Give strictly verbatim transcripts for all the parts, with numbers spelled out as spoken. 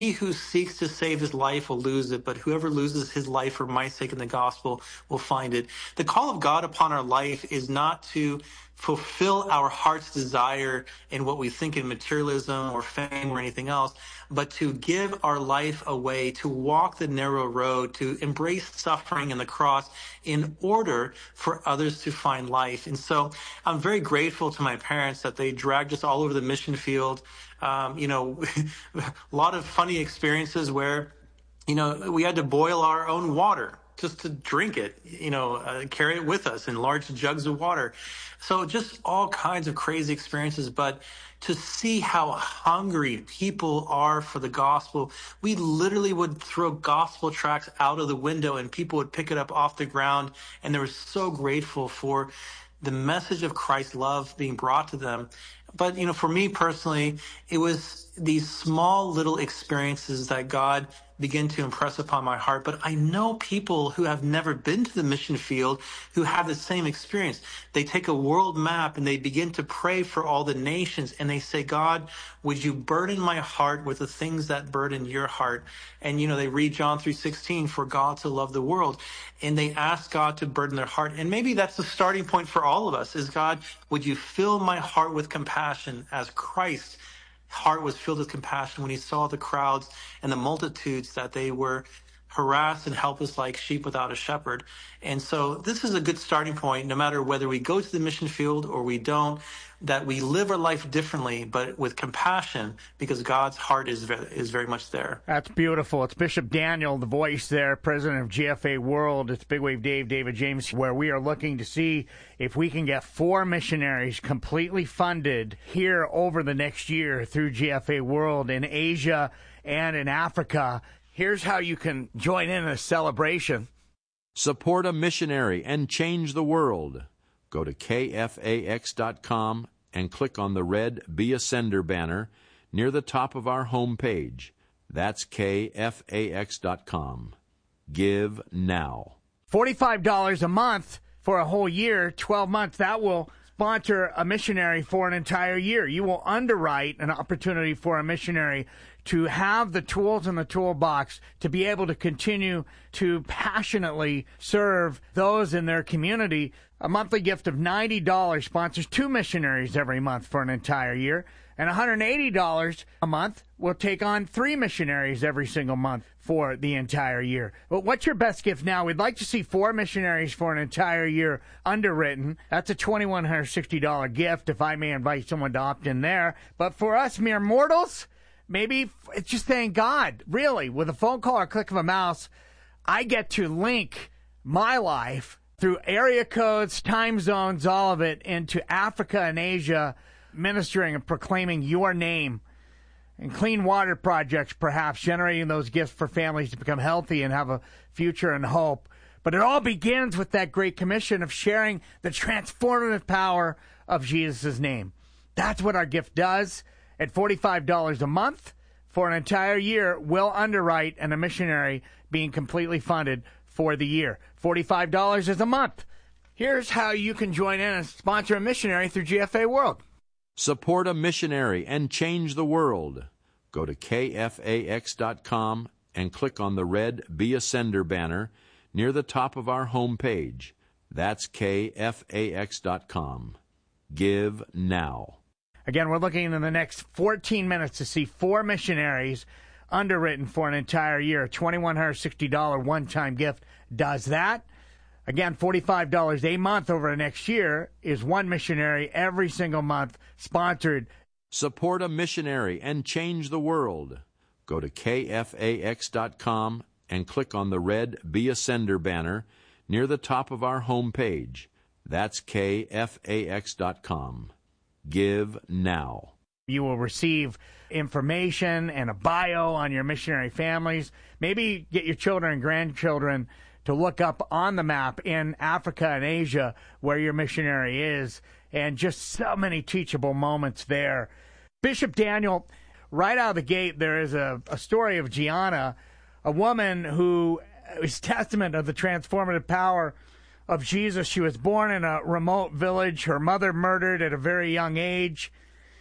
He who seeks to save his life will lose it, but whoever loses his life for my sake in the gospel will find it. The call of God upon our life is not to fulfill our heart's desire in what we think in materialism or fame or anything else, but to give our life away, to walk the narrow road, to embrace suffering and the cross in order for others to find life. And so I'm very grateful to my parents that they dragged us all over the mission field. Um, you know, a lot of funny experiences where, you know, we had to boil our own water just to drink it, you know, uh, carry it with us in large jugs of water. So just all kinds of crazy experiences. But to see how hungry people are for the gospel, we literally would throw gospel tracts out of the window and people would pick it up off the ground. And they were so grateful for the message of Christ's love being brought to them. But, you know, for me personally, it was these small little experiences that God began to impress upon my heart. But I know people who have never been to the mission field who have the same experience. They take a world map and they begin to pray for all the nations. And they say, God, would you burden my heart with the things that burden your heart? And, you know, they read John three sixteen, for God to love the world. And they ask God to burden their heart. And maybe that's the starting point for all of us is, God, would you fill my heart with compassion as Christ's heart was filled with compassion when he saw the crowds and the multitudes that they were harassed and helpless like sheep without a shepherd. And so this is a good starting point, no matter whether we go to the mission field or we don't, that we live our life differently, but with compassion, because God's heart is very, is very much there. That's beautiful. It's Bishop Daniel, the voice there, president of G F A World. It's Big Wave Dave, David James, where we are looking to see if we can get four missionaries completely funded here over the next year through G F A World in Asia and in Africa. Here's how you can join in a celebration. Support a missionary and change the world. Go to K F A X dot com and click on the red Be a Sender banner near the top of our home page. That's K F A X dot com. Give now. forty-five dollars a month for a whole year, twelve months. That will sponsor a missionary for an entire year. You will underwrite an opportunity for a missionary to have the tools in the toolbox to be able to continue to passionately serve those in their community. A monthly gift of ninety dollars sponsors two missionaries every month for an entire year, and one hundred eighty dollars a month will take on three missionaries every single month for the entire year. But what's your best gift now? We'd like to see four missionaries for an entire year underwritten. That's a two thousand one hundred sixty dollars gift, if I may invite someone to opt in there. But for us mere mortals, maybe it's just thank God. Really, with a phone call or a click of a mouse, I get to link my life through area codes, time zones, all of it, into Africa and Asia, ministering and proclaiming your name, and clean water projects, perhaps, generating those gifts for families to become healthy and have a future and hope. But it all begins with that great commission of sharing the transformative power of Jesus' name. That's what our gift does. At forty-five dollars a month for an entire year, we'll underwrite and a missionary being completely funded for the year. forty-five dollars is a month. Here's how you can join in and sponsor a missionary through G F A World. Support a missionary and change the world. Go to K F A X dot com and click on the red Be a Sender banner near the top of our home page. That's K F A X dot com. Give now. Again, we're looking in the next fourteen minutes to see four missionaries underwritten for an entire year. A two thousand one hundred sixty dollars one-time gift does that. Again, forty-five dollars a month over the next year is one missionary every single month sponsored. Support a missionary and change the world. Go to K F A X dot com and click on the red Be a Sender banner near the top of our home page. That's K F A X dot com. Give now. You will receive information and a bio on your missionary families. Maybe get your children and grandchildren to look up on the map in Africa and Asia where your missionary is, and just so many teachable moments there. Bishop Daniel, right out of the gate, there is a, a story of Gianna, a woman who is testament of the transformative power of Jesus. She was born in a remote village, her mother murdered at a very young age,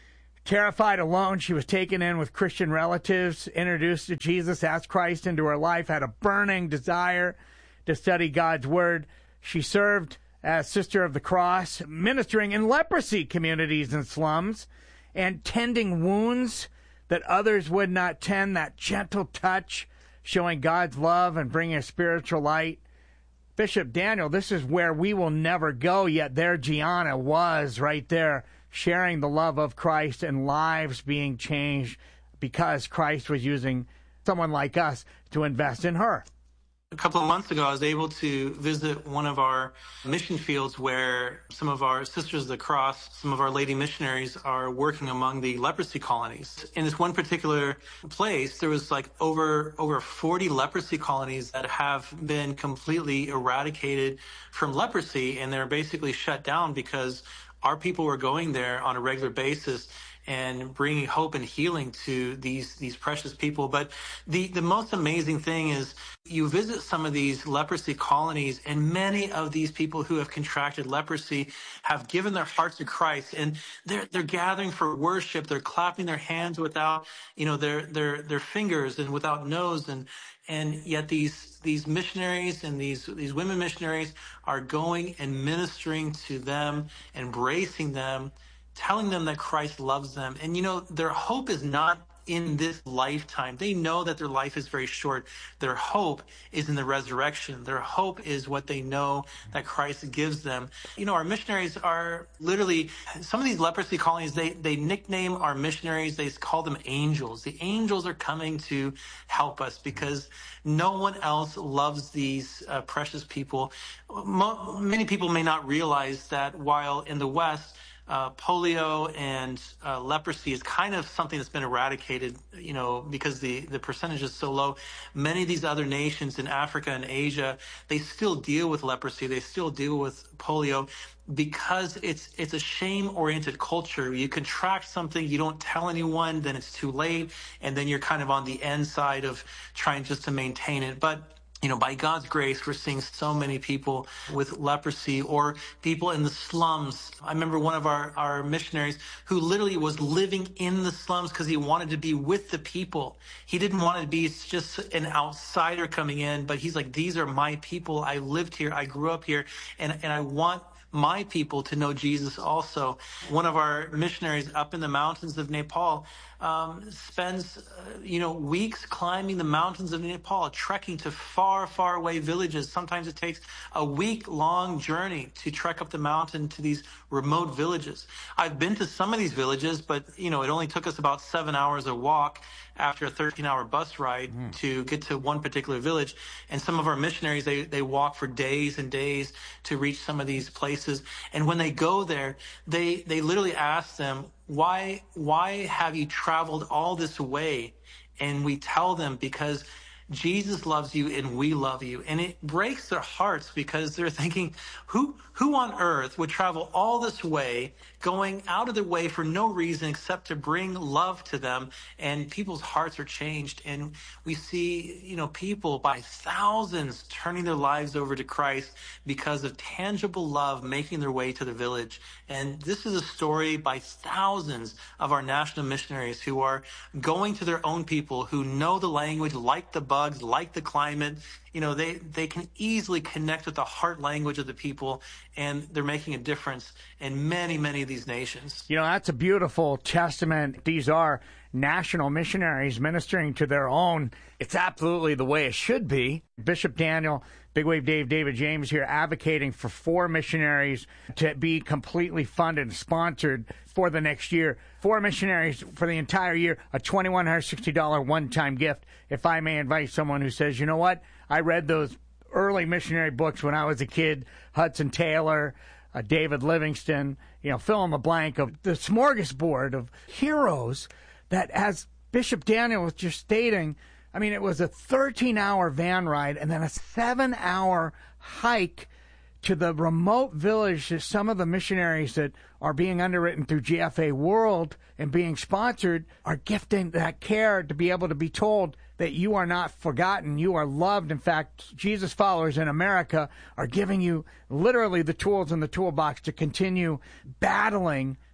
Terrified, alone, she was taken in with Christian relatives, introduced to Jesus, asked Christ into her life, had a burning desire to study God's Word. She served as Sister of the Cross, ministering in leprosy communities and slums, and tending wounds that others would not tend, that gentle touch, showing God's love and bringing a spiritual light. Bishop Daniel, this is where we will never go, yet there Gianna was right there, sharing the love of Christ and lives being changed because Christ was using someone like us to invest in her. A couple of months ago, I was able to visit one of our mission fields where some of our Sisters of the Cross, some of our lady missionaries are working among the leprosy colonies. In this one particular place, there was like over over forty leprosy colonies that have been completely eradicated from leprosy, and they're basically shut down because our people were going there on a regular basis and bringing hope and healing to these these precious people. But the, the most amazing thing is you visit some of these leprosy colonies, and many of these people who have contracted leprosy have given their hearts to Christ, and they're they're gathering for worship. They're clapping their hands without, you know, their their their fingers and without nose, and and yet these these missionaries and these these women missionaries are going and ministering to them, embracing them, telling them that Christ loves them. And, you know, their hope is not in this lifetime. They know that their life is very short. Their hope is in the resurrection. Their hope is what they know that Christ gives them. You know, our missionaries are literally, some of these leprosy colonies, they, they nickname our missionaries, they call them angels. The angels are coming to help us because no one else loves these uh, precious people. Mo- many people may not realize that while in the West, Uh, polio and uh, leprosy is kind of something that's been eradicated, you know, because the, the percentage is so low. Many of these other nations in Africa and Asia, they still deal with leprosy. They still deal with polio because it's it's a shame-oriented culture. You contract something, you don't tell anyone, then it's too late, and then you're kind of on the end side of trying just to maintain it. But you know, by God's grace, we're seeing so many people with leprosy or people in the slums. I remember one of our, our missionaries who literally was living in the slums because he wanted to be with the people. He didn't want to be just an outsider coming in, but he's like, these are my people. I lived here. I grew up here, and, and I want my people to know Jesus also. One of our missionaries up in the mountains of Nepal um, spends, uh, you know, weeks climbing the mountains of Nepal, trekking to far, far away villages. Sometimes it takes a week-long journey to trek up the mountain to these remote villages. I've been to some of these villages, but, you know, it only took us about seven hours a walk after a thirteen-hour bus ride mm. to get to one particular village. And some of our missionaries, they, they walk for days and days to reach some of these places. And when they go there, they, they literally ask them, why, why have you traveled all this way? And we tell them, because Jesus loves you and we love you. And it breaks their hearts because they're thinking, who who on earth would travel all this way, going out of their way for no reason except to bring love to them? And people's hearts are changed. And we see, you know, people by thousands turning their lives over to Christ because of tangible love making their way to the village. And this is a story by thousands of our national missionaries who are going to their own people, who know the language, like the bugs, like the climate. You know, they, they can easily connect with the heart language of the people, and they're making a difference in many, many of these nations. You know, that's a beautiful testament. These are national missionaries ministering to their own. It's absolutely the way it should be. Bishop Daniel, Big Wave Dave, David James here advocating for four missionaries to be completely funded and sponsored for the next year. Four missionaries for the entire year, a two thousand one hundred sixty dollars one-time gift. If I may invite someone who says, you know what, I read those early missionary books when I was a kid, Hudson Taylor, uh, David Livingston, you know, fill in the blank of the smorgasbord of heroes that, as Bishop Daniel was just stating, I mean, it was a thirteen-hour van ride and then a seven-hour hike to the remote village that some of the missionaries that are being underwritten through G F A World and being sponsored are gifting that care to be able to be told that you are not forgotten, you are loved. In fact, Jesus followers in America are giving you literally the tools in the toolbox to continue battling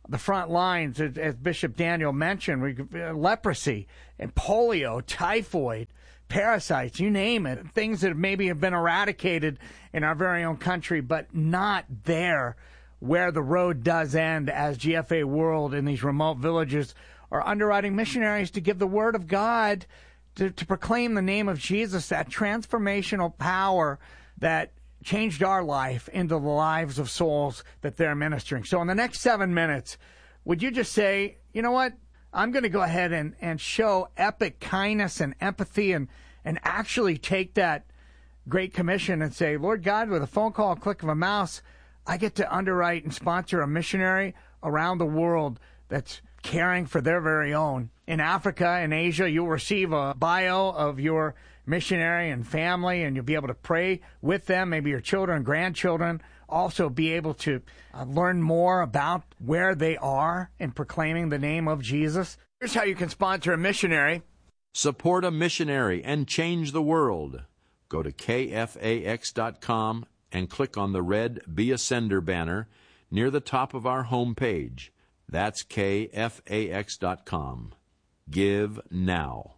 the front lines, as, as Bishop Daniel mentioned, we, uh, leprosy and polio, typhoid, parasites, you name it, things that maybe have been eradicated in our very own country, but not there where the road does end, as G F A World in these remote villages are underwriting missionaries to give the word of God, to, to proclaim the name of Jesus, that transformational power that changed our life into the lives of souls that they're ministering. So in the next seven minutes, would you just say, you know what, I'm going to go ahead and, and show epic kindness and empathy and, and actually take that Great Commission and say, Lord God, with a phone call, a click of a mouse, I get to underwrite and sponsor a missionary around the world that's caring for their very own. In Africa and Asia, you'll receive a bio of your missionary and family, and you'll be able to pray with them, maybe your children, grandchildren, also be able to uh, learn more about where they are in proclaiming the name of Jesus. Here's how you can sponsor a missionary. Support a missionary and change the world. Go to K F A X dot com and click on the red Be a Sender banner near the top of our home page. That's K F A X dot com. Give now.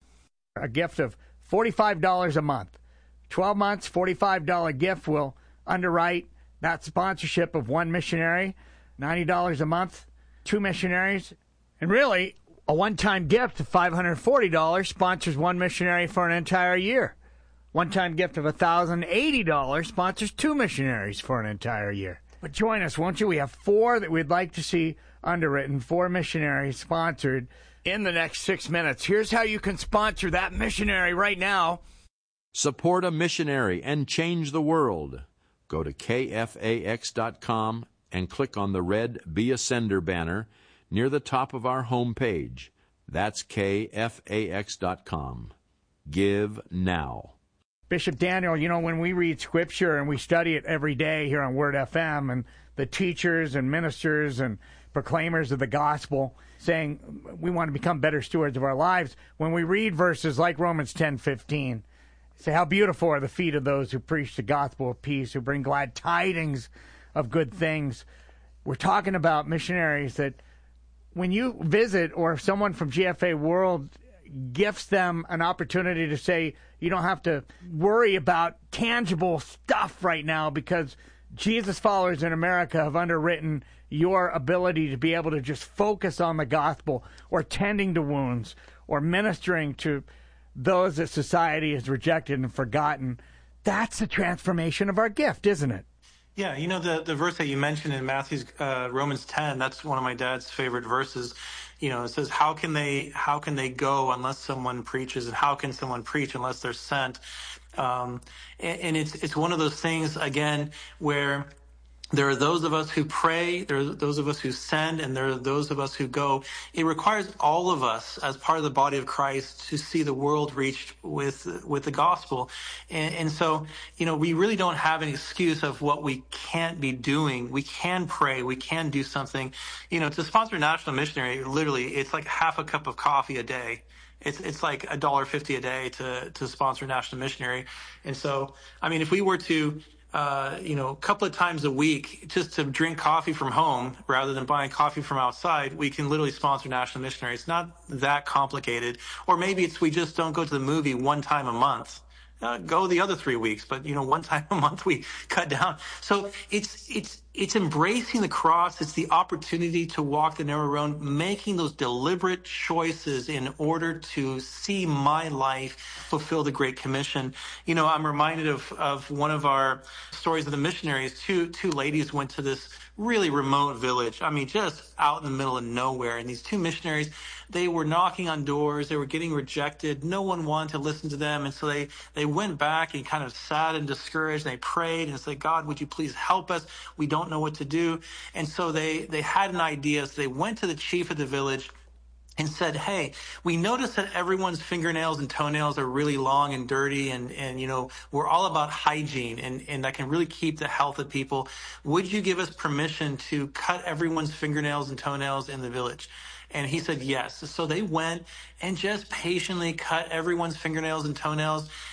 A gift of forty-five dollars a month. twelve months, forty-five dollars gift will underwrite that sponsorship of one missionary. ninety dollars a month, two missionaries. And really, a one-time gift of five hundred forty dollars sponsors one missionary for an entire year. One-time gift of one thousand eighty dollars sponsors two missionaries for an entire year. But join us, won't you? We have four that we'd like to see underwritten, four missionaries sponsored in the next six minutes. Here's how you can sponsor that missionary right now. Support a missionary and change the world. Go to K F A X dot com and click on the red Be a Sender banner near the top of our home page. That's K F A X dot com. Give now. Bishop Daniel, you know, when we read Scripture and we study it every day here on Word F M, and the teachers and ministers and proclaimers of the gospel saying we want to become better stewards of our lives, when we read verses like Romans ten fifteen, say how beautiful are the feet of those who preach the gospel of peace, who bring glad tidings of good things. We're talking about missionaries that when you visit, or if someone from G F A World gifts them an opportunity to say, you don't have to worry about tangible stuff right now because Jesus followers in America have underwritten your ability to be able to just focus on the gospel, or tending to wounds, or ministering to those that society has rejected and forgotten. That's the transformation of our gift, isn't it? Yeah, you know, the, the verse that you mentioned in Matthew's uh, Romans ten, that's one of my dad's favorite verses. You know, it says, how can they how can they go unless someone preaches, and how can someone preach unless they're sent? Um, and, and it's it's one of those things, again, where there are those of us who pray, there are those of us who send, and there are those of us who go. It requires all of us as part of the body of Christ to see the world reached with with the gospel. And, and so, you know, we really don't have an excuse of what we can't be doing. We can pray. We can do something. You know, to sponsor a national missionary, literally, it's like half a cup of coffee a day. It's it's like a dollar fifty a day to to sponsor a national missionary. And so, I mean, if we were to Uh, you know, a couple of times a week just to drink coffee from home rather than buying coffee from outside, we can literally sponsor national missionaries. It's not that complicated. Or maybe it's we just don't go to the movie one time a month. Uh, go the other three weeks, but you know, one time a month we cut down. So it's it's it's embracing the cross. It's the opportunity to walk the narrow road, making those deliberate choices in order to see my life fulfill the Great Commission. You know, I'm reminded of of one of our stories of the missionaries. Two two ladies went to this really remote village. I mean, just out in the middle of nowhere. And these two missionaries, they were knocking on doors. They were getting rejected. No one wanted to listen to them. And so they, they went back and kind of sad and discouraged. And they prayed and said, God, would you please help us? We don't know what to do. And so they, they had an idea. So they went to the chief of the village and said, hey, we noticed that everyone's fingernails and toenails are really long and dirty, and, and you know, we're all about hygiene, and, and that can really keep the health of people. Would you give us permission to cut everyone's fingernails and toenails in the village? And he said yes. So they went and just patiently cut everyone's fingernails and toenails.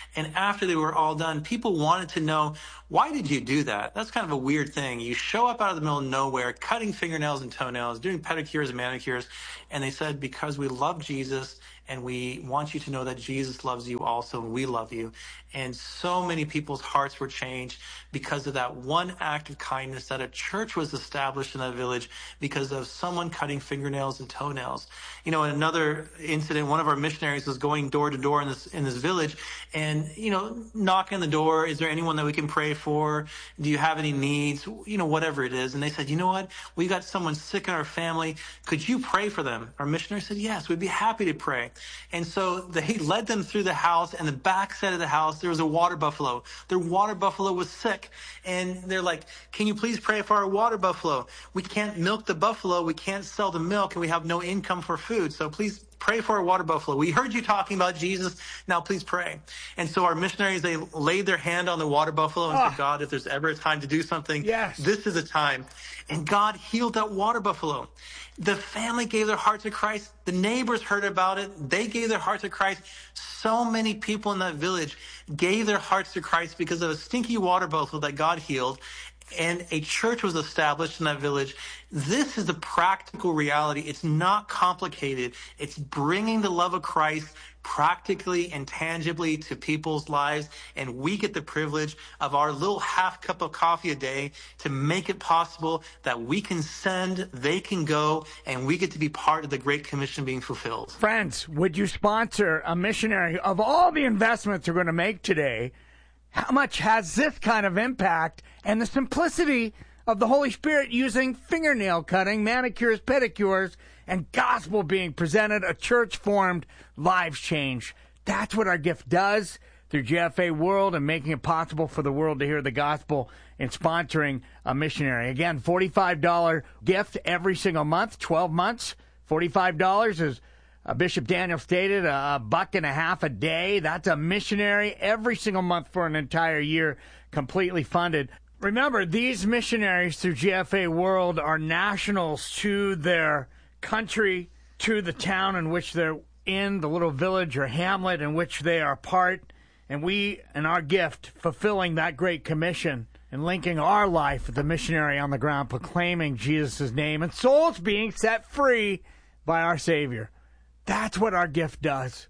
And after they were all done, people wanted to know, why did you do that? That's kind of a weird thing. You show up out of the middle of nowhere, cutting fingernails and toenails, doing pedicures and manicures. And they said, because we love Jesus and we want you to know that Jesus loves you also, and we love you. And so many people's hearts were changed because of that one act of kindness, that a church was established in that village because of someone cutting fingernails and toenails. You know, in another incident, one of our missionaries was going door to door in this in this village and, you know, knocking on the door. Is there anyone that we can pray for? Do you have any needs? You know, whatever it is. And they said, you know what? We got someone sick in our family. Could you pray for them? Our missionary said, yes, we'd be happy to pray. And so they led them through the house, and the back side of the house, there was a water buffalo. Their water buffalo was sick. And they're like, can you please pray for our water buffalo? We can't milk the buffalo. We can't sell the milk, and we have no income for food. So please pray for our water buffalo. We heard you talking about Jesus. Now please pray. And so our missionaries, they laid their hand on the water buffalo and oh. said, God, if there's ever a time to do something, yes. this is a time. And God healed that water buffalo. The family gave their heart to Christ. The neighbors heard about it. They gave their heart to Christ. So many people in that village gave their hearts to Christ because of a stinky water buffalo that God healed. And a church was established in that village. This is the practical reality. It's not complicated. It's bringing the love of Christ practically and tangibly to people's lives. And we get the privilege of our little half cup of coffee a day to make it possible that we can send, they can go, and we get to be part of the Great Commission being fulfilled. Friends, would you sponsor a missionary? Of all the investments we're going to make today, how much has this kind of impact and the simplicity of the Holy Spirit using fingernail cutting, manicures, pedicures, and gospel being presented, a church formed, lives changed? That's what our gift does through G F A World and making it possible for the world to hear the gospel and sponsoring a missionary. Again, forty-five dollars gift every single month, twelve months. forty-five dollars is, Uh, Bishop Daniel stated, a, a buck and a half a day. That's a missionary every single month for an entire year, completely funded. Remember, these missionaries through G F A World are nationals to their country, to the town in which they're in, the little village or hamlet in which they are part. And we, in our gift, fulfilling that great commission and linking our life with the missionary on the ground, proclaiming Jesus' name and souls being set free by our Savior. That's what our gift does.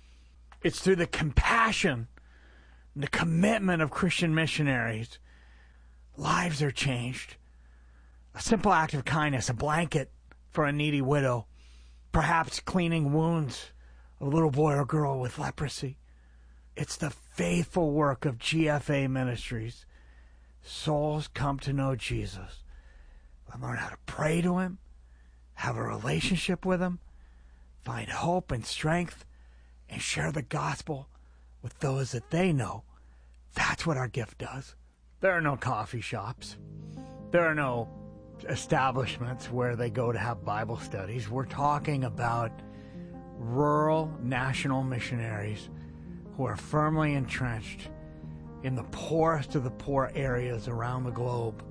It's through the compassion and the commitment of Christian missionaries. Lives are changed. A simple act of kindness, a blanket for a needy widow, perhaps cleaning wounds of a little boy or girl with leprosy. It's the faithful work of G F A Ministries. Souls come to know Jesus and learn how to pray to Him, have a relationship with Him, find hope and strength, and share the gospel with those that they know. That's what our gift does. There are no coffee shops. There are no establishments where they go to have Bible studies. We're talking about rural national missionaries who are firmly entrenched in the poorest of the poor areas around the globe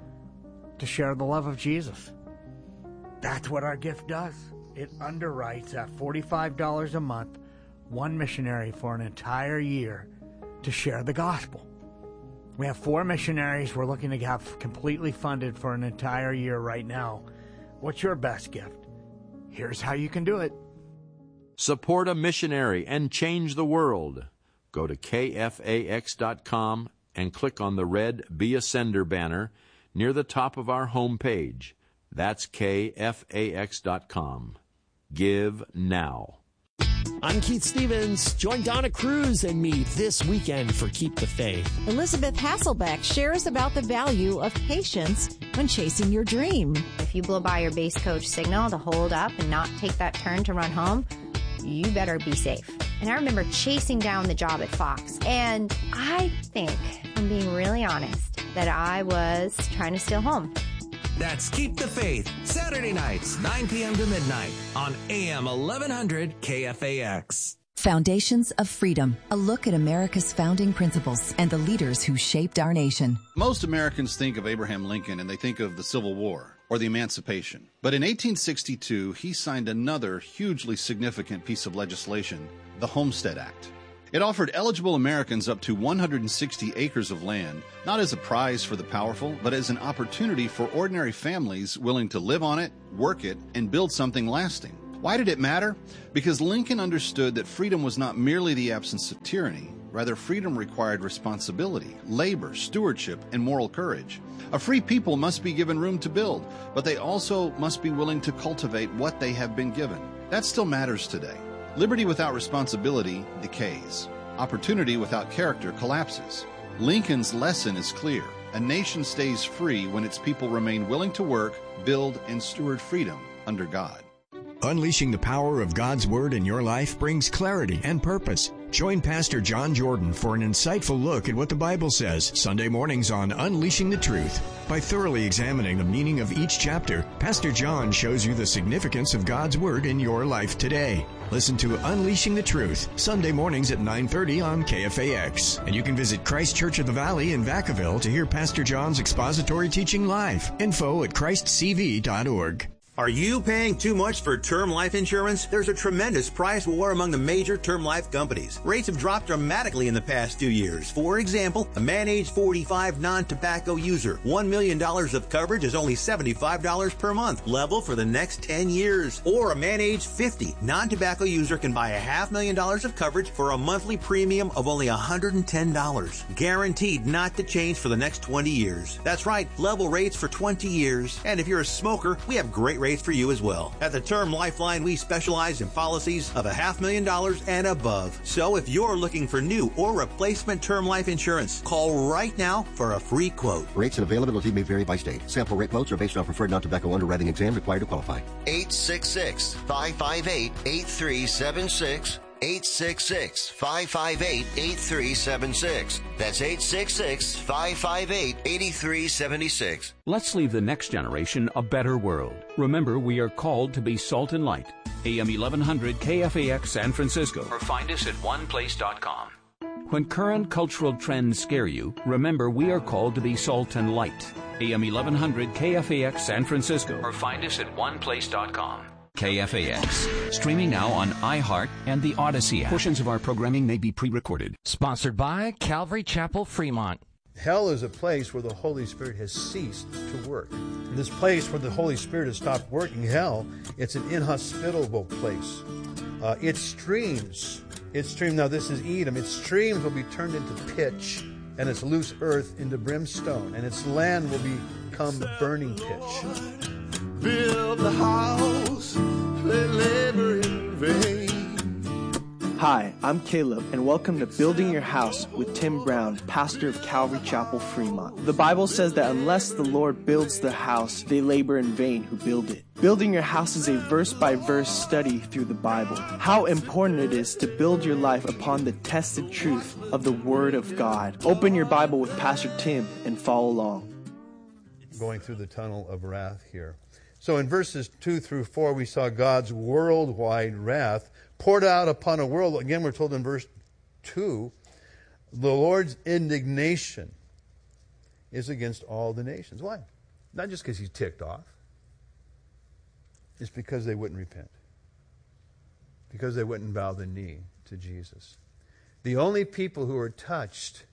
to share the love of Jesus. That's what our gift does. It underwrites at forty-five dollars a month, one missionary for an entire year to share the gospel. We have four missionaries we're looking to have completely funded for an entire year right now. What's your best gift? Here's how you can do it. Support a missionary and change the world. Go to K F A X dot com and click on the red Be a Sender banner near the top of our home page. That's K F A X dot com. Give now. I'm Keith Stevens. Join Donna Cruz and me this weekend for Keep the Faith. Elizabeth Hasselbeck shares about the value of patience when chasing your dream. If you blow by your base coach signal to hold up and not take that turn to run home, you better be safe. And I remember chasing down the job at Fox. And I think, if I'm being really honest, that I was trying to steal home. That's Keep the Faith, Saturday nights, nine p.m. to midnight on A M eleven hundred K F A X. Foundations of Freedom, a look at America's founding principles and the leaders who shaped our nation. Most Americans think of Abraham Lincoln and they think of the Civil War or the Emancipation. But in eighteen sixty-two, he signed another hugely significant piece of legislation, the Homestead Act. It offered eligible Americans up to one hundred sixty acres of land, not as a prize for the powerful, but as an opportunity for ordinary families willing to live on it, work it, and build something lasting. Why did it matter? Because Lincoln understood that freedom was not merely the absence of tyranny. Rather, freedom required responsibility, labor, stewardship, and moral courage. A free people must be given room to build, but they also must be willing to cultivate what they have been given. That still matters today. Liberty without responsibility decays. Opportunity without character collapses. Lincoln's lesson is clear. A nation stays free when its people remain willing to work, build, and steward freedom under God. Unleashing the power of God's Word in your life brings clarity and purpose. Join Pastor John Jordan for an insightful look at what the Bible says Sunday mornings on Unleashing the Truth. By thoroughly examining the meaning of each chapter, Pastor John shows you the significance of God's Word in your life today. Listen to Unleashing the Truth, Sunday mornings at nine thirty on K F A X. And you can visit Christ Church of the Valley in Vacaville to hear Pastor John's expository teaching live. Info at christ c v dot org. Are you paying too much for term life insurance? There's a tremendous price war among the major term life companies. Rates have dropped dramatically in the past few years. For example, a man age forty-five non-tobacco user, one million dollars of coverage is only seventy-five dollars per month, level for the next ten years. Or a man age fifty non-tobacco user can buy a half million dollars of coverage for a monthly premium of only one hundred ten dollars. Guaranteed not to change for the next twenty years. That's right, level rates for twenty years. And if you're a smoker, we have great rates for you as well. At the Term Lifeline, we specialize in policies of a half million dollars and above. So if you're looking for new or replacement term life insurance, call right now for a free quote. Rates and availability may vary by state. Sample rate quotes are based on preferred non-tobacco underwriting exam required to qualify. eight six six, five five eight, eight three seven six. eight six six, five five eight, eight three seven six. That's eight six six, five five eight, eight three seven six. Let's leave the next generation a better world. Remember, we are called to be salt and light. A M eleven hundred K F A X San Francisco. Or find us at one place dot com. When current cultural trends scare you, remember we are called to be salt and light. A M eleven hundred K F A X San Francisco. Or find us at one place dot com. K F A X. Streaming now on iHeart and the Odyssey app. Portions of our programming may be pre-recorded. Sponsored by Calvary Chapel, Fremont. Hell is a place where the Holy Spirit has ceased to work. In this place where the Holy Spirit has stopped working, hell, it's an inhospitable place. Uh, its streams, its stream, now this is Edom, its streams will be turned into pitch, and its loose earth into brimstone, and its land will become burning pitch. Build the house, play labor in vain. Hi, I'm Caleb, and welcome to Building Your House with Tim Brown, pastor of Calvary Chapel, Fremont. The Bible says that unless the Lord builds the house, they labor in vain who build it. Building Your House is a verse-by-verse study through the Bible. How important it is to build your life upon the tested truth of the Word of God. Open your Bible with Pastor Tim and follow along. Going through the tunnel of wrath here. So in verses two through four, we saw God's worldwide wrath poured out upon a world. Again, we're told in verse two, the Lord's indignation is against all the nations. Why? Not just because he's ticked off. It's because they wouldn't repent. Because they wouldn't bow the knee to Jesus. The only people who are touched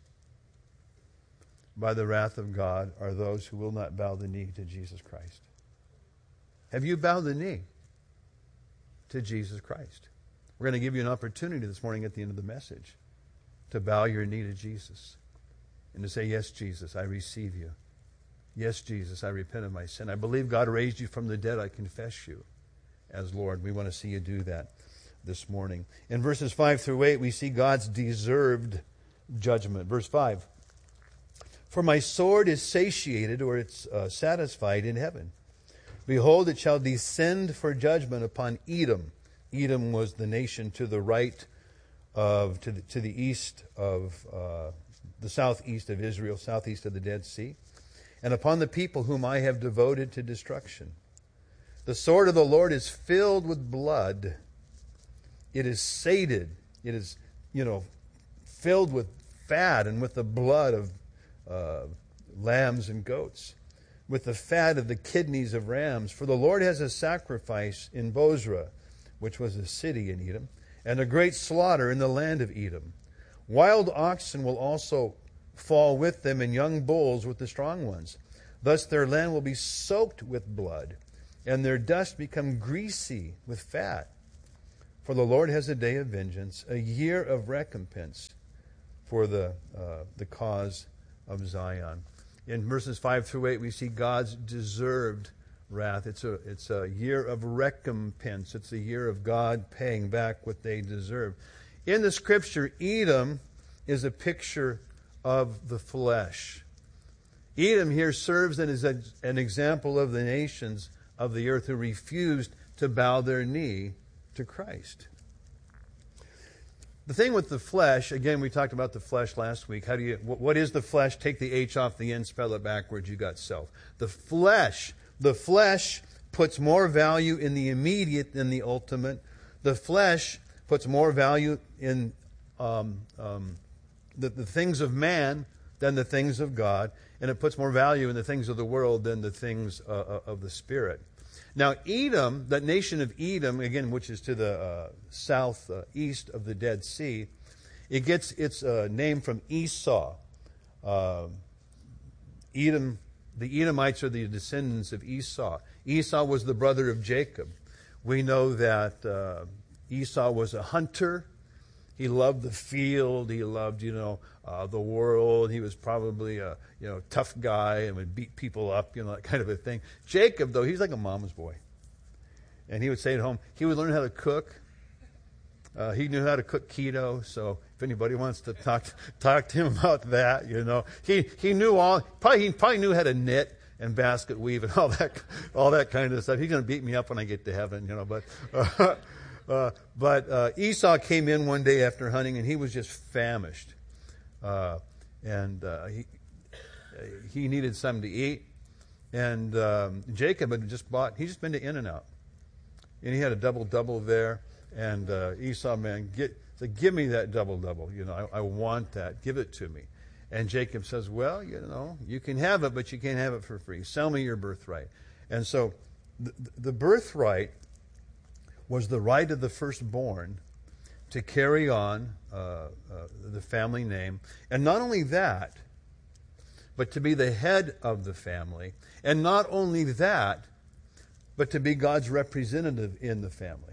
by the wrath of God are those who will not bow the knee to Jesus Christ. Have you bowed the knee to Jesus Christ? We're going to give you an opportunity this morning at the end of the message to bow your knee to Jesus and to say, yes, Jesus, I receive you. Yes, Jesus, I repent of my sin. I believe God raised you from the dead. I confess you as Lord. We want to see you do that this morning. In verses five through eight, we see God's deserved judgment. Verse five, for my sword is satiated, or it's uh, satisfied in heaven. Behold, it shall descend for judgment upon Edom. Edom was the nation to the right of, to the, to the east of, uh, the southeast of Israel, southeast of the Dead Sea, and upon the people whom I have devoted to destruction. The sword of the Lord is filled with blood. It is sated. It is, you know, filled with fat and with the blood of uh, lambs and goats, with the fat of the kidneys of rams. For the Lord has a sacrifice in Bozrah, which was a city in Edom, and a great slaughter in the land of Edom. Wild oxen will also fall with them, and young bulls with the strong ones. Thus their land will be soaked with blood, and their dust become greasy with fat. For the Lord has a day of vengeance, a year of recompense for the uh, the cause of Zion. In verses five through eight, we see God's deserved wrath. It's a it's a year of recompense. It's a year of God paying back what they deserve. In the Scripture, Edom is a picture of the flesh. Edom here serves as an example of the nations of the earth who refused to bow their knee to Christ. The thing with the flesh, again, we talked about the flesh last week. How do you? What is the flesh? Take the H off the end, spell it backwards. You got self. The flesh, the flesh puts more value in the immediate than the ultimate. The flesh puts more value in um, um, the, the things of man than the things of God, and it puts more value in the things of the world than the things uh, of the Spirit. Now, Edom, that nation of Edom, again, which is to the uh, south uh, east of the Dead Sea, it gets its uh, name from Esau. Uh, Edom, the Edomites are the descendants of Esau. Esau was the brother of Jacob. We know that uh, Esau was a hunter. He loved the field. He loved, you know, uh, the world. He was probably a, you know, tough guy and would beat people up, you know, that kind of a thing. Jacob, though, he's like a mama's boy. And he would stay at home. He would learn how to cook. Uh, he knew how to cook keto. So if anybody wants to talk talk to him about that, you know, he he knew all. Probably he probably knew how to knit and basket weave and all that all that kind of stuff. He's going to beat me up when I get to heaven, you know, but. Uh, Uh, but uh, Esau came in one day after hunting, and he was just famished. Uh, and uh, he he needed something to eat. And um, Jacob had just bought, he'd just been to In-N-Out. And he had a double-double there. And uh, Esau, man, get, said, give me that double-double. You know, I, I want that. Give it to me. And Jacob says, well, you know, you can have it, but you can't have it for free. Sell me your birthright. And so the, the birthright was the right of the firstborn to carry on uh, uh, the family name. And not only that, but to be the head of the family. And not only that, but to be God's representative in the family.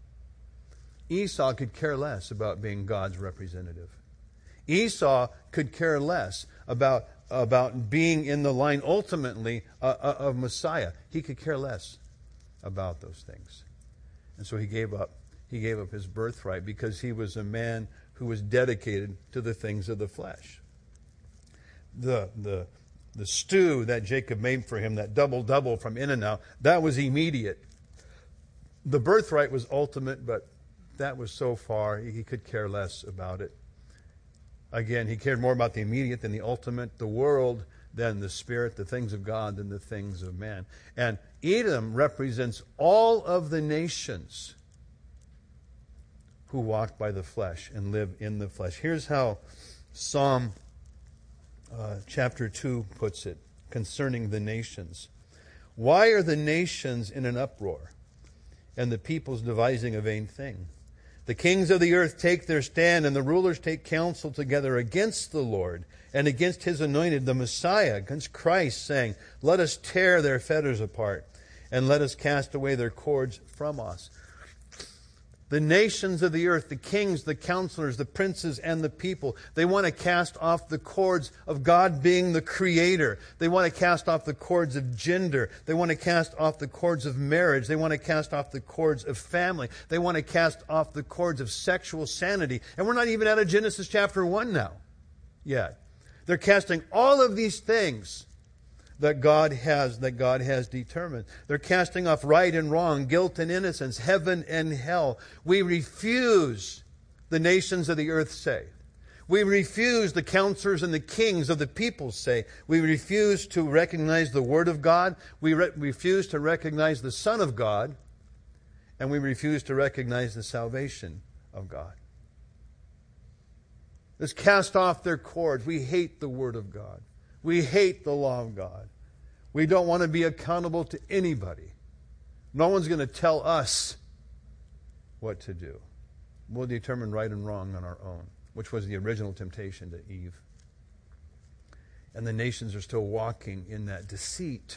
Esau could care less about being God's representative. Esau could care less about, about being in the line ultimately uh, of Messiah. He could care less about those things. And so he gave up. He gave up his birthright because he was a man who was dedicated to the things of the flesh. The the the stew that Jacob made for him, that double-double from In-N-Out, that was immediate. The birthright was ultimate, but that was so far, he could care less about it. Again, he cared more about the immediate than the ultimate, the world than the spirit, the things of God than the things of man. And Edom represents all of the nations who walk by the flesh and live in the flesh. Here's how Psalm uh, chapter two puts it concerning the nations. Why are the nations in an uproar, and the peoples devising a vain thing? The kings of the earth take their stand, and the rulers take counsel together against the Lord and against his anointed, the Messiah, against Christ, saying, let us tear their fetters apart, and let us cast away their cords from us. The nations of the earth, the kings, the counselors, the princes, and the people, they want to cast off the cords of God being the creator. They want to cast off the cords of gender. They want to cast off the cords of marriage. They want to cast off the cords of family. They want to cast off the cords of sexual sanity. And we're not even out of Genesis chapter one now yet. They're casting all of these things that God has, that God has determined. They're casting off right and wrong, guilt and innocence, heaven and hell. We refuse, the nations of the earth say. We refuse, the counselors and the kings of the people say. We refuse to recognize the Word of God. We re- refuse to recognize the Son of God. And we refuse to recognize the salvation of God. Let's cast off their cords. We hate the Word of God. We hate the law of God. We don't want to be accountable to anybody. No one's going to tell us what to do. We'll determine right and wrong on our own. which was the original temptation to Eve. And the nations are still walking in that deceit.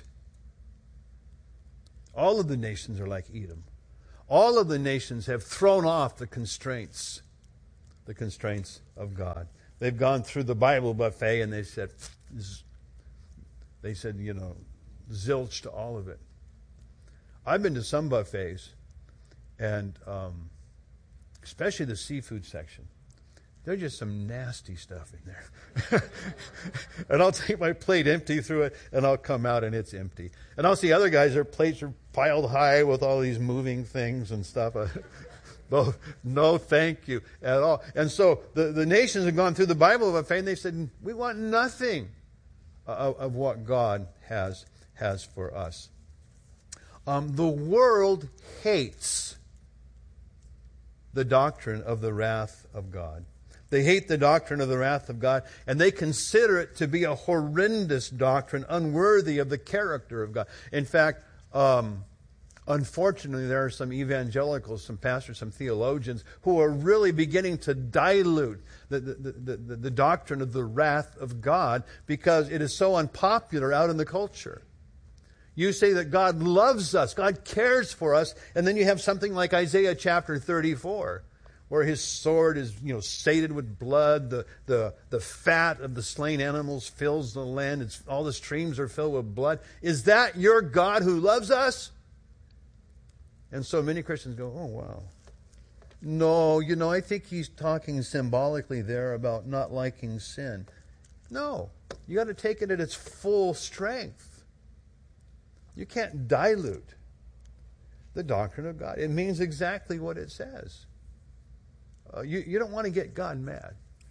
All of the nations are like Edom. All of the nations have thrown off the constraints, the constraints of God. They've gone through the Bible buffet and they said, they said, you know, zilch to all of it. I've been to some buffets, and um, especially the seafood section. There's just some nasty stuff in there. And I'll take my plate empty through it, and I'll come out and it's empty. And I'll see other guys, their plates are piled high with all these moving things and stuff. no, no, thank you at all. And so the, the nations have gone through the Bible buffet, and they said, we want nothing of, of what God has, has for us. Um, the world hates the doctrine of the wrath of God. They hate the doctrine of the wrath of God, and they consider it to be a horrendous doctrine, unworthy of the character of God. In fact, um, unfortunately, there are some evangelicals, some pastors, some theologians who are really beginning to dilute the, the, the, the, the doctrine of the wrath of God because it is so unpopular out in the culture. You say that God loves us, God cares for us, and then you have something like Isaiah chapter thirty-four, where his sword is, you know, sated with blood, the, the, the fat of the slain animals fills the land, it's, all the streams are filled with blood. Is that your God who loves us? And so many Christians go, oh, wow. No, you know, I think he's talking symbolically there about not liking sin. No, you got to take it at its full strength. You can't dilute the doctrine of God. It means exactly what it says. Uh, you, you don't want to get God mad.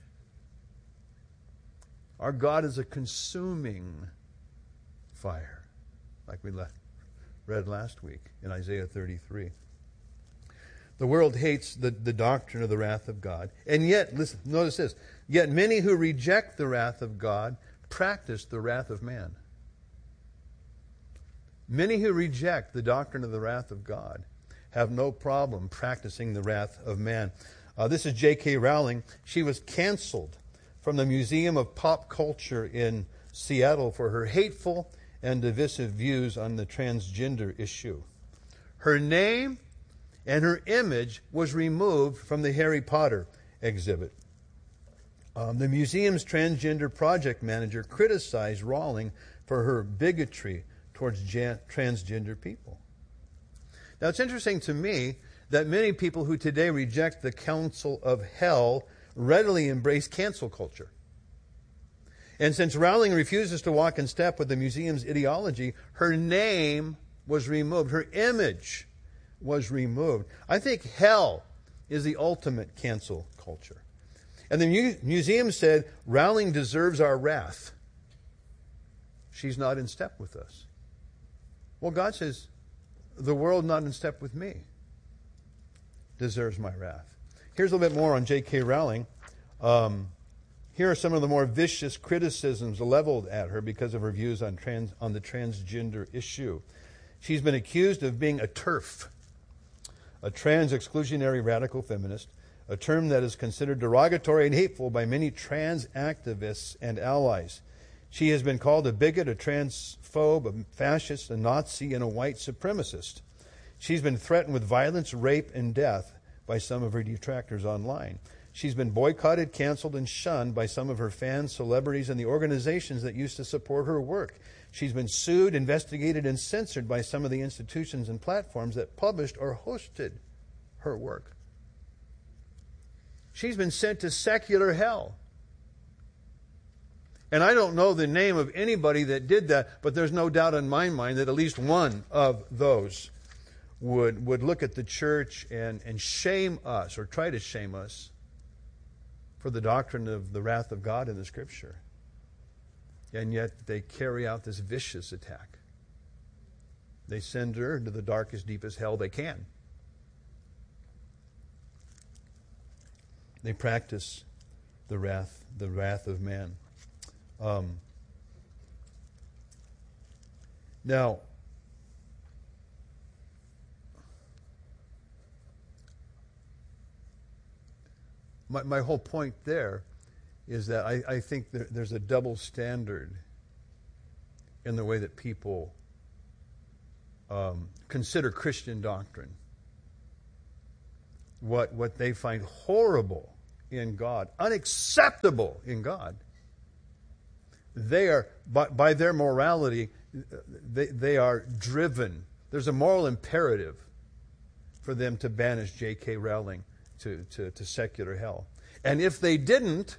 Our God is a consuming fire, like we left, read last week in Isaiah thirty-three. The world hates the, the doctrine of the wrath of God. And yet, listen, notice this, yet many who reject the wrath of God practice the wrath of man. Many who reject the doctrine of the wrath of God have no problem practicing the wrath of man. Uh, this is J K Rowling. She was canceled from the Museum of Pop Culture in Seattle for her hateful and divisive views on the transgender issue. Her name and her image was removed from the Harry Potter exhibit. Um, the museum's transgender project manager criticized Rowling for her bigotry towards jan- transgender people. Now, it's interesting to me that many people who today reject the counsel of hell readily embrace cancel culture. And since Rowling refuses to walk in step with the museum's ideology, her name was removed. Her image was removed. I think hell is the ultimate cancel culture. And the mu- museum said, Rowling deserves our wrath. She's not in step with us. Well, God says, the world not in step with me deserves my wrath. Here's a little bit more on J K Rowling. Um, here are some of the more vicious criticisms leveled at her because of her views on trans, on the transgender issue. She's been accused of being a TERF, a trans-exclusionary radical feminist, a term that is considered derogatory and hateful by many trans activists and allies. She has been called a bigot, a transphobe, a fascist, a Nazi, and a white supremacist. She's been threatened with violence, rape, and death by some of her detractors online. She's been boycotted, canceled, and shunned by some of her fans, celebrities, and the organizations that used to support her work. She's been sued, investigated, and censored by some of the institutions and platforms that published or hosted her work. She's been sent to secular hell. And I don't know the name of anybody that did that, but there's no doubt in my mind that at least one of those would, would look at the church and, and shame us, or try to shame us, for the doctrine of the wrath of God in the Scripture. And yet they carry out this vicious attack. They send her into the darkest, deepest hell they can. They practice the wrath, the wrath of man. Um, now, my, my whole point there is that I, I think there, there's a double standard in the way that people um, consider Christian doctrine. What, what they find horrible in God, unacceptable in God, they are, by, by their morality, they, they are driven. There's a moral imperative for them to banish J K Rowling to, to, to secular hell. And if they didn't,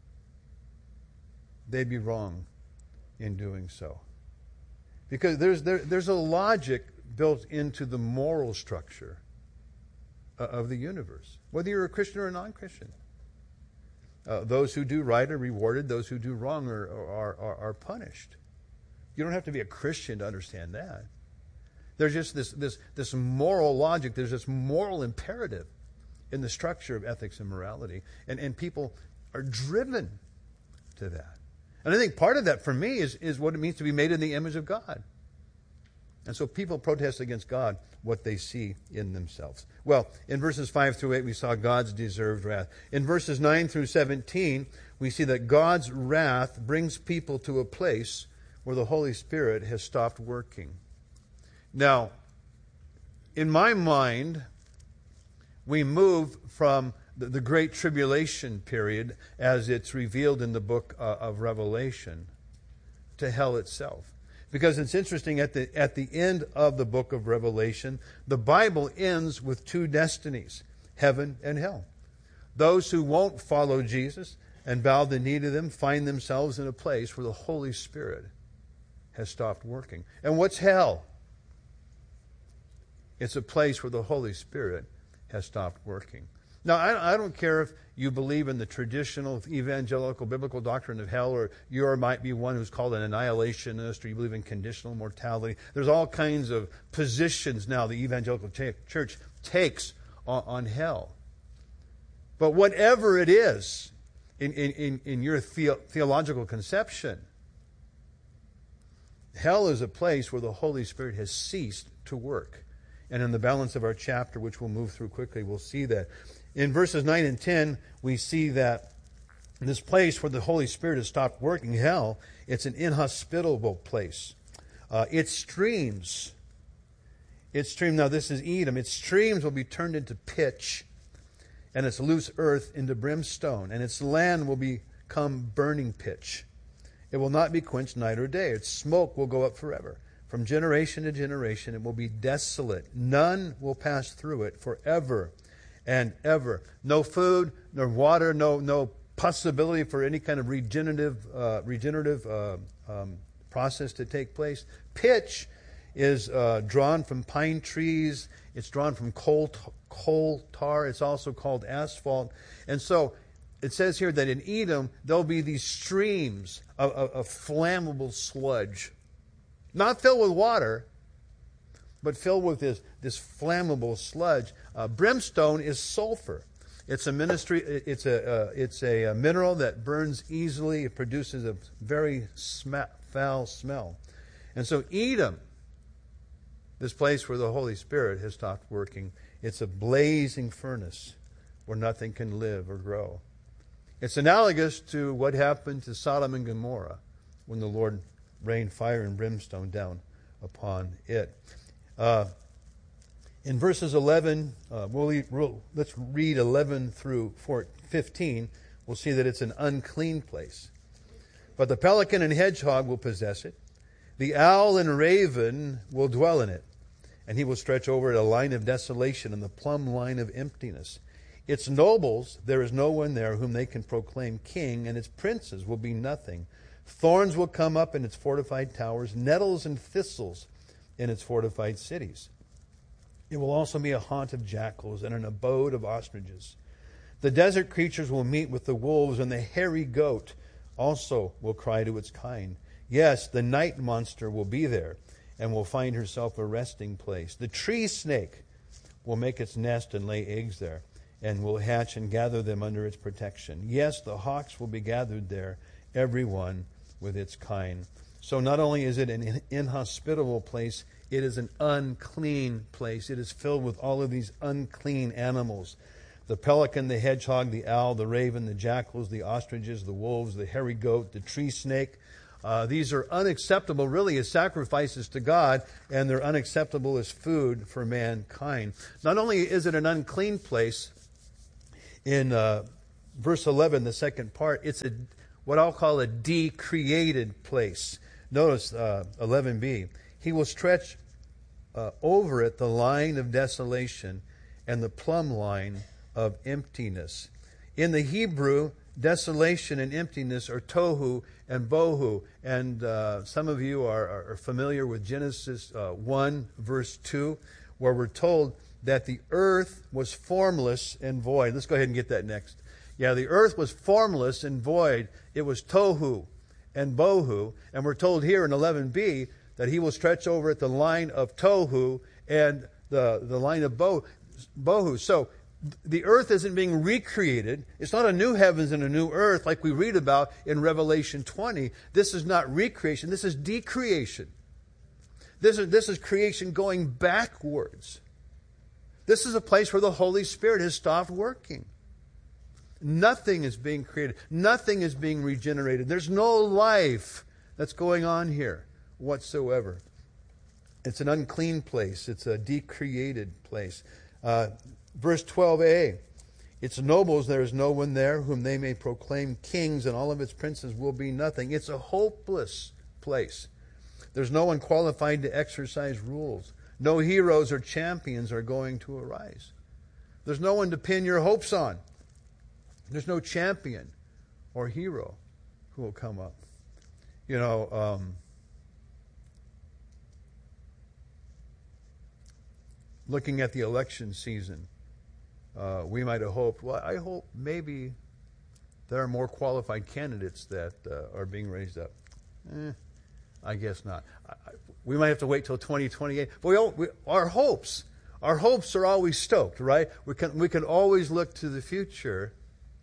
they'd be wrong in doing so. Because there's, there, there's a logic built into the moral structure of the universe, whether you're a Christian or a non-Christian. Uh, those who do right are rewarded. Those who do wrong are, are, are, are punished. You don't have to be a Christian to understand that. There's just this, this, this moral logic. There's this moral imperative in the structure of ethics and morality. And, and people are driven to that. And I think part of that for me is, is what it means to be made in the image of God. And so people protest against God what they see in themselves. Well, in verses five through eight, we saw God's deserved wrath. In verses nine through seventeen, we see that God's wrath brings people to a place where the Holy Spirit has stopped working. Now, in my mind, we move from the, the Great Tribulation period, as it's revealed in the book uh, of Revelation, to hell itself. Because it's interesting, at the at the end of the book of Revelation, the Bible ends with two destinies, heaven and hell. Those who won't follow Jesus and bow the knee to them find themselves in a place where the Holy Spirit has stopped working. And what's hell? It's a place where the Holy Spirit has stopped working. Now, I, I don't care if you believe in the traditional evangelical biblical doctrine of hell, or you might be one who's called an annihilationist, or you believe in conditional mortality. There's all kinds of positions now the evangelical ch- church takes on, on hell. But whatever it is in, in, in your the- theological conception, hell is a place where the Holy Spirit has ceased to work. And in the balance of our chapter, which we'll move through quickly, we'll see that. In verses nine and ten, we see that in this place where the Holy Spirit has stopped working, hell, it's an inhospitable place. Uh, its streams, its stream, now this is Edom, its streams will be turned into pitch, and its loose earth into brimstone, and its land will become burning pitch. It will not be quenched night or day. Its smoke will go up forever. From generation to generation, it will be desolate. None will pass through it forever and ever. No food, no water, no no possibility for any kind of regenerative uh, regenerative uh, um, process to take place. Pitch is uh, drawn from pine trees. It's drawn from coal t- coal tar. It's also called asphalt. And so it says here that in Edom there'll be these streams of, of, of flammable sludge, not filled with water, but filled with this, this flammable sludge. Uh, brimstone is sulfur. It's a ministry. It's a uh, it's a, a mineral that burns easily. It produces a very sm- foul smell. And so Edom, this place where the Holy Spirit has stopped working, it's a blazing furnace where nothing can live or grow. It's analogous to what happened to Sodom and Gomorrah when the Lord rained fire and brimstone down upon it. Uh, in verses eleven, uh, we'll, we'll, let's read eleven through fifteen. We'll see that it's an unclean place. But the pelican and hedgehog will possess it. The owl and raven will dwell in it. And he will stretch over it a line of desolation and the plumb line of emptiness. Its nobles, there is no one there whom they can proclaim king, and its princes will be nothing. Thorns will come up in its fortified towers, nettles and thistles in its fortified cities. It will also be a haunt of jackals and an abode of ostriches. The desert creatures will meet with the wolves, and the hairy goat also will cry to its kind. Yes, the night monster will be there and will find herself a resting place. The tree snake will make its nest and lay eggs there, and will hatch and gather them under its protection. Yes, the hawks will be gathered there, every one with its kind. So not only is it an inhospitable place, it is an unclean place. It is filled with all of these unclean animals. the pelican, the hedgehog, the owl, the raven, the jackals, the ostriches, the wolves, the hairy goat, the tree snake. Uh, these are unacceptable really as sacrifices to God, and they're unacceptable as food for mankind. Not only is it an unclean place, in uh, verse eleven, the second part, it's a what I'll call a decreated place. Notice uh, eleven b. He will stretch uh, over it the line of desolation and the plumb line of emptiness. In the Hebrew, desolation and emptiness are tohu and bohu. And uh, some of you are, are familiar with Genesis uh, one, verse two, where we're told that the earth was formless and void. Let's go ahead and get that next. Yeah, the earth was formless and void. It was tohu and bohu. And we're told here in eleven b that he will stretch over it the line of tohu and the, the line of bo, bohu. So the earth isn't being recreated. It's not a new heavens and a new earth like we read about in Revelation twenty. This is not recreation. This is decreation. This is, this is creation going backwards. This is a place where the Holy Spirit has stopped working. Nothing is being created. Nothing is being regenerated. There's no life that's going on here whatsoever. It's an unclean place. It's a decreated place. Uh, verse twelve a, its nobles, there is no one there whom they may proclaim kings, and all of its princes will be nothing. It's a hopeless place. There's no one qualified to exercise rules. No heroes or champions are going to arise. There's no one to pin your hopes on. There's no champion or hero who will come up. You know, um, looking at the election season, uh, we might have hoped, well, I hope maybe there are more qualified candidates that uh, are being raised up. Eh, I guess not. I, we might have to wait till twenty twenty-eight. But we, all, we, our hopes, our hopes are always stoked, right? We can, we can always look to the future.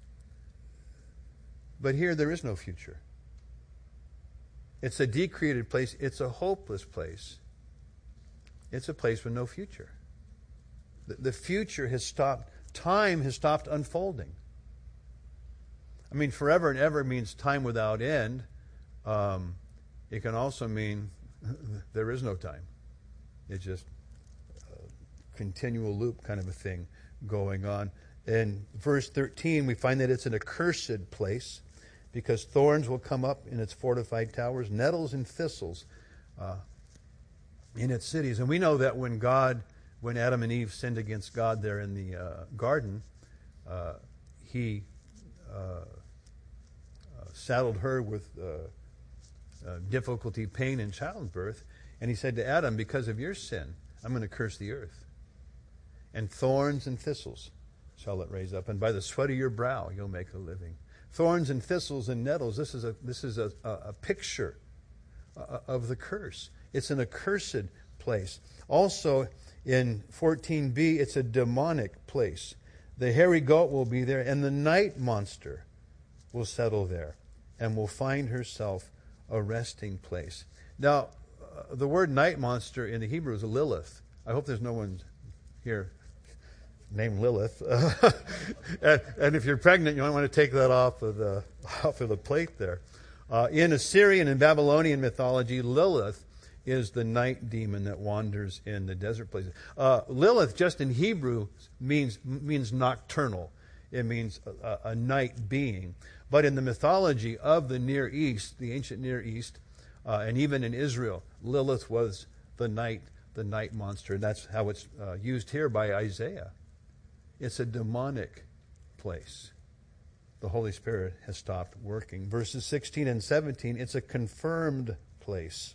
But here there is no future. It's a decreated place. It's a hopeless place. It's a place with no future. The, the future has stopped. Time has stopped unfolding. I mean, forever and ever means time without end. Um, it can also mean there is no time. It's just a continual loop kind of a thing going on. In verse thirteen, we find that it's an accursed place, because thorns will come up in its fortified towers, nettles and thistles uh, in its cities. And we know that when God, when Adam and Eve sinned against God there in the uh, garden, uh, he uh, uh, saddled her with uh, uh, difficulty, pain, and childbirth. And he said to Adam, because of your sin, I'm going to curse the earth. And thorns and thistles shall it raise up, and by the sweat of your brow you'll make a living. Thorns and thistles and nettles, this is a this is a, a, a picture of the curse. It's an accursed place. Also in fourteen b, it's a demonic place. The hairy goat will be there, and the night monster will settle there and will find herself a resting place. Now, uh, the word night monster in the Hebrew is Lilith. I hope there's no one here named Lilith. and, and if you're pregnant, you might want to take that off of the off of the plate there. Uh, in Assyrian and Babylonian mythology, Lilith is the night demon that wanders in the desert places. Uh, Lilith, just in Hebrew, means means nocturnal. It means a, a night being. But in the mythology of the Near East, the ancient Near East, uh, and even in Israel, Lilith was the night, the night monster. And that's how it's uh, used here by Isaiah. It's a demonic place. The Holy Spirit has stopped working. Verses sixteen and seventeen, it's a confirmed place.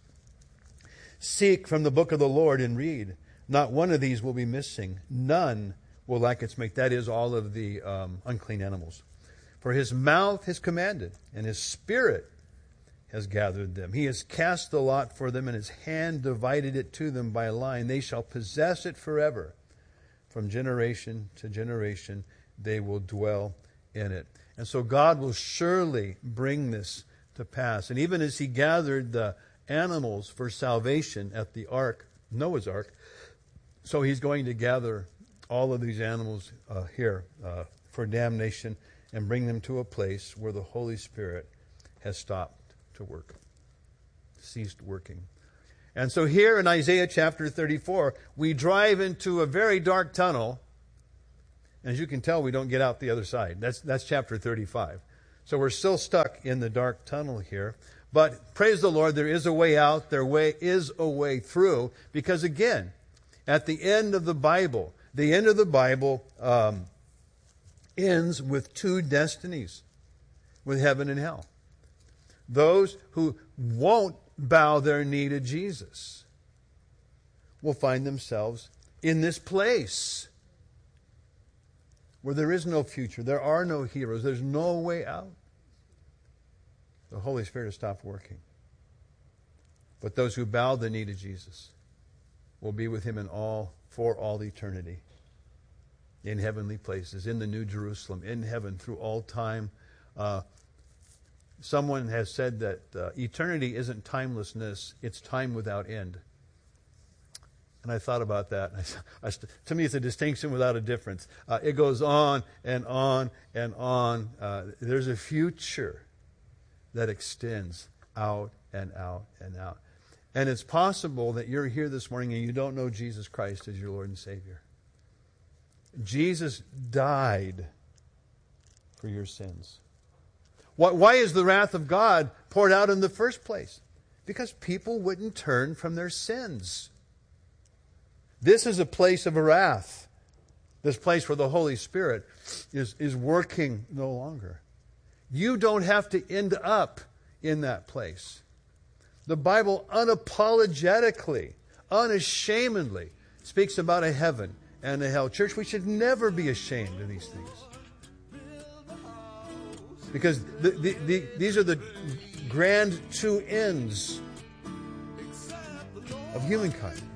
Seek from the book of the Lord and read. Not one of these will be missing. None will lack its mate. That is, all of the um, unclean animals. For his mouth has commanded, and his spirit has gathered them. He has cast the lot for them, and his hand divided it to them by line. They shall possess it forever. From generation to generation, they will dwell in it. And so God will surely bring this to pass. And even as he gathered the animals for salvation at the ark, Noah's ark, so he's going to gather all of these animals uh, here uh, for damnation and bring them to a place where the Holy Spirit has stopped to work, ceased working. And so here in Isaiah chapter thirty-four, we drive into a very dark tunnel. As you can tell, we don't get out the other side. That's, that's chapter thirty-five. So we're still stuck in the dark tunnel here. But praise the Lord, there is a way out. There way is a way through. Because again, at the end of the Bible, the end of the Bible um, ends with two destinies, with heaven and hell. Those who won't bow their knee to Jesus will find themselves in this place where there is no future, there are no heroes, there's no way out. The Holy Spirit has stopped working. But those who bow the knee to Jesus will be with Him in all, for all eternity, in heavenly places, in the New Jerusalem, in heaven through all time. Uh, someone has said that uh, eternity isn't timelessness, it's time without end. And I thought about that. I, I, to me, it's a distinction without a difference. Uh, it goes on and on and on. Uh, there's a future that extends out and out and out. And it's possible that you're here this morning and you don't know Jesus Christ as your Lord and Savior. Jesus died for your sins. Why is the wrath of God poured out in the first place? Because people wouldn't turn from their sins. This is a place of wrath. This place where the Holy Spirit is, is working no longer. You don't have to end up in that place. The Bible unapologetically, unashamedly speaks about a heaven and a hell. Church, we should never be ashamed of these things. Because the, the, the, these are the grand two ends of humankind.